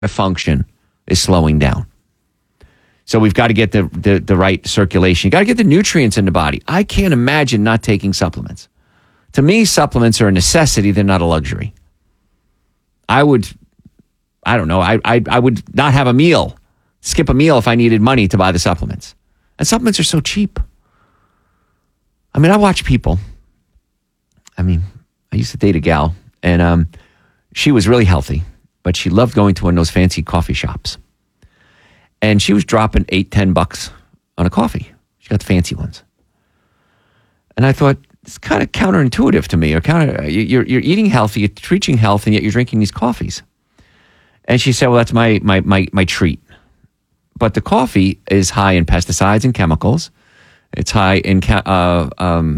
function is slowing down. So we've got to get the right circulation. You got to get the nutrients in the body. I can't imagine not taking supplements. To me, supplements are a necessity. They're not a luxury. I would not have a meal, skip a meal if I needed money to buy the supplements. And supplements are so cheap. I mean, I watch people. I mean, I used to date a gal, and she was really healthy, but she loved going to one of those fancy coffee shops. And she was dropping $8-10 on a coffee. She got the fancy ones. And I thought, it's kind of counterintuitive to me. You're eating healthy, you're reaching health, and yet you're drinking these coffees. And she said, well, that's my treat. But the coffee is high in pesticides and chemicals. It's high in chemicals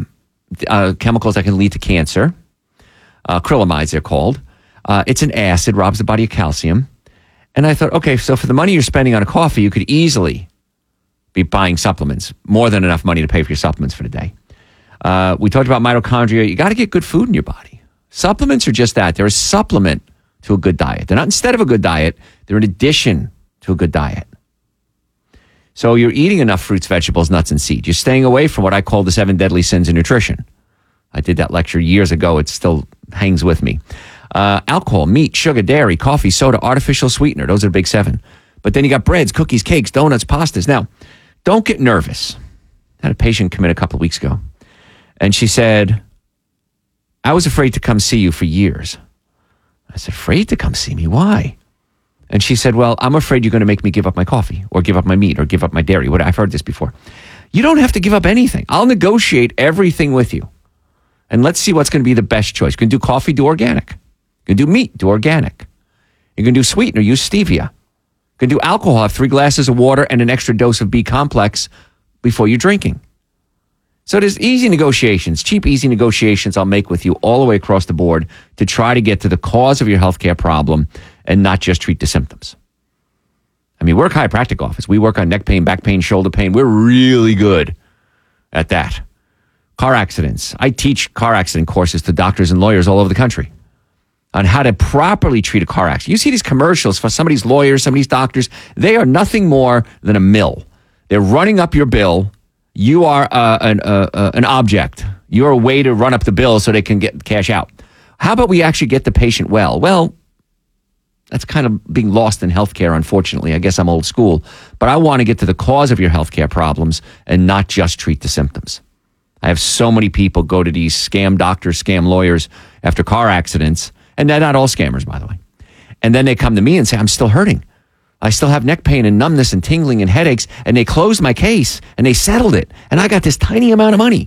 that can lead to cancer. Acrylamides, they're called. It's an acid, robs the body of calcium. And I thought, okay, so for the money you're spending on a coffee, you could easily be buying supplements, more than enough money to pay for your supplements for the day. We talked about mitochondria. You got to get good food in your body. Supplements are just that. They're a supplement to a good diet. They're not instead of a good diet. They're an addition to a good diet. So you're eating enough fruits, vegetables, nuts, and seeds. You're staying away from what I call the 7 deadly sins of nutrition. I did that lecture years ago. It still hangs with me. Alcohol, meat, sugar, dairy, coffee, soda, artificial sweetener. Those are the big 7. But then you got breads, cookies, cakes, donuts, pastas. Now, don't get nervous. I had a patient come in a couple of weeks ago, and she said, I was afraid to come see you for years. I said, afraid to come see me? Why? And she said, well, I'm afraid you're going to make me give up my coffee or give up my meat or give up my dairy. I've heard this before. You don't have to give up anything. I'll negotiate everything with you. And let's see what's going to be the best choice. You can do coffee, do organic. You can do meat, do organic. You can do sweetener, use stevia. You can do alcohol, have 3 glasses of water and an extra dose of B complex before you're drinking. So there's easy negotiations, cheap, easy negotiations I'll make with you all the way across the board to try to get to the cause of your healthcare problem and not just treat the symptoms. I mean, we're a chiropractic office. We work on neck pain, back pain, shoulder pain. We're really good at that. Car accidents. I teach car accident courses to doctors and lawyers all over the country on how to properly treat a car accident. You see these commercials for some of these lawyers, some of these doctors. They are nothing more than a mill. They're running up your bill. You are an object. You're a way to run up the bill so they can get cash out. How about we actually get the patient well? Well, that's kind of being lost in healthcare, unfortunately. I guess I'm old school. But I want to get to the cause of your healthcare problems and not just treat the symptoms. I have so many people go to these scam doctors, scam lawyers after car accidents. And they're not all scammers, by the way. And then they come to me and say, I'm still hurting. I still have neck pain and numbness and tingling and headaches. And they closed my case and they settled it. And I got this tiny amount of money.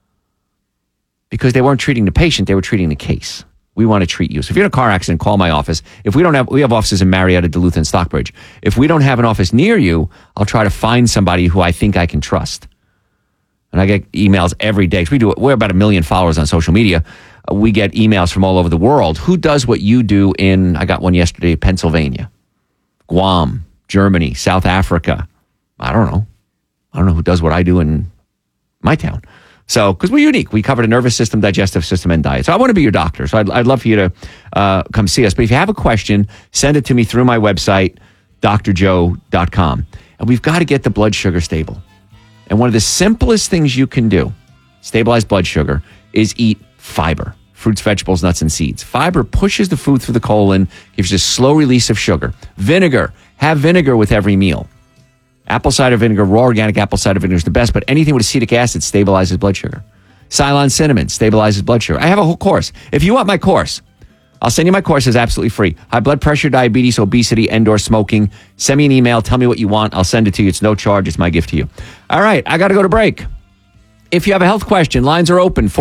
Because they weren't treating the patient, they were treating the case. We want to treat you. So if you're in a car accident, call my office. If we have offices in Marietta, Duluth, and Stockbridge. If we don't have an office near you, I'll try to find somebody who I think I can trust. And I get emails every day. We're about 1 million followers on social media. We get emails from all over the world. Who does what you do I got one yesterday, Pennsylvania, Guam, Germany, South Africa. I don't know who does what I do in my town. So, because we're unique. We cover the nervous system, digestive system, and diet. So I want to be your doctor. So I'd love for you to come see us. But if you have a question, send it to me through my website, drjoe.com. And we've got to get the blood sugar stable. And one of the simplest things you can do, stabilize blood sugar, is eat fiber. Fruits, vegetables, nuts, and seeds. Fiber pushes the food through the colon, gives you a slow release of sugar. Vinegar. Have vinegar with every meal. Apple cider vinegar, raw organic apple cider vinegar is the best, but anything with acetic acid stabilizes blood sugar. Ceylon cinnamon stabilizes blood sugar. I have a whole course. If you want my course, I'll send you my course. It's absolutely free. High blood pressure, diabetes, obesity, and/or smoking. Send me an email. Tell me what you want. I'll send it to you. It's no charge. It's my gift to you. All right. I got to go to break. If you have a health question, lines are open.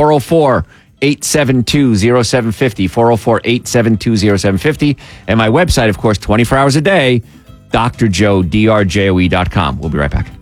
404-872-0750. 404-872-0750. And my website, of course, 24 hours a day, drjoe.com. We'll be right back.